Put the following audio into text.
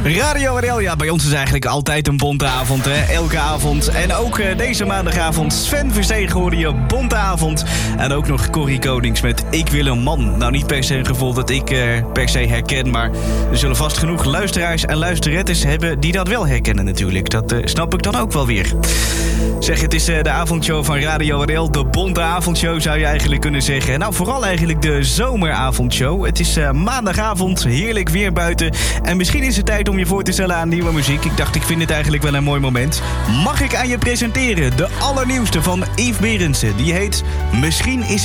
Radio RL, ja, bij ons is eigenlijk altijd een bonte avond, hè? Elke avond. En ook deze maandagavond Sven Verstegen hoorde je, bonte avond. En ook nog Corrie Konings met Ik wil een man. Nou, niet per se een gevoel dat ik per se herken, maar er zullen vast genoeg luisteraars en luisterettes hebben die dat wel herkennen natuurlijk. Dat snap ik dan ook wel weer. Zeg, het is de avondshow van Radio RL, de bonte avondshow zou je eigenlijk kunnen zeggen. Nou, vooral eigenlijk de zomeravondshow. Het is maandagavond, heerlijk weer buiten. En misschien is het tijd om je voor te stellen aan nieuwe muziek. Ik dacht, ik vind het eigenlijk wel een mooi moment. Mag ik aan je presenteren de allernieuwste van Yves Berendsen. Die heet Misschien is